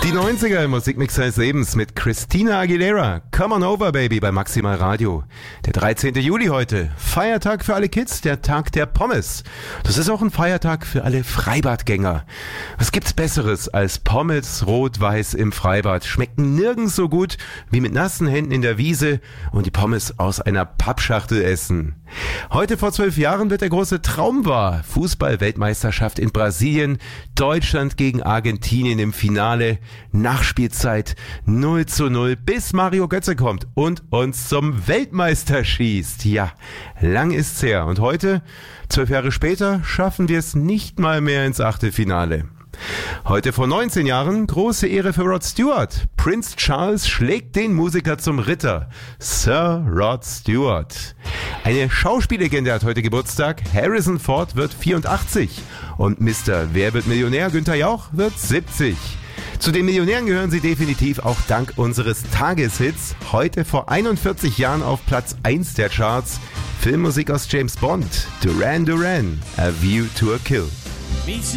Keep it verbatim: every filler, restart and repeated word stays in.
Die neunziger im Musikmix seines Lebens mit Christina Aguilera. Come on over, baby, bei Maximal Radio. Der dreizehnte Juli heute. Feiertag für alle Kids, der Tag der Pommes. Das ist auch ein Feiertag für alle Freibadgänger. Was gibt's Besseres als Pommes rot-weiß im Freibad? Schmecken nirgends so gut wie mit nassen Händen in der Wiese und die Pommes aus einer Pappschachtel essen. Heute vor zwölf Jahren wird der große Traum wahr. Fußball-Weltmeisterschaft in Brasilien. Deutschland gegen Argentinien im Finale. Nachspielzeit null zu null, bis Mario Götze kommt und uns zum Weltmeister schießt. Ja, lang ist's her. Und heute, zwölf Jahre später, schaffen wir es nicht mal mehr ins Achtelfinale. Heute vor neunzehn Jahren, große Ehre für Rod Stewart. Prince Charles schlägt den Musiker zum Ritter. Sir Rod Stewart. Eine Schauspiellegende hat heute Geburtstag. Harrison Ford wird vierundachtzig. Und Mister Wer wird Millionär? Günther Jauch wird siebzig. Zu den Millionären gehören sie definitiv auch dank unseres Tageshits. Heute vor einundvierzig Jahren auf Platz eins der Charts. Filmmusik aus James Bond. Duran Duran. A View to a Kill.